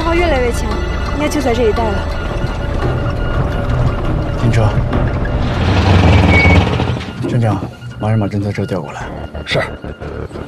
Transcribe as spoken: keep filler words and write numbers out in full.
况越来越强，应该就在这一带了。 停车。站长，马上把侦测车调过来。 是。